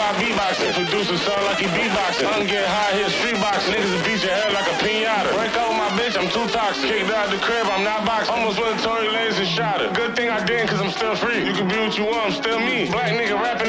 my beatboxing. Producer sound like he beatboxing. I'm getting high here, street boxing. Niggas will beat your head like a pinata. Break out my bitch, I'm too toxic. Kicked out the crib, I'm not boxing. Almost went to Tory Lanez and shot her. Good thing I didn't, cause I'm still free. You can be what you want, I'm still me. Black nigga rap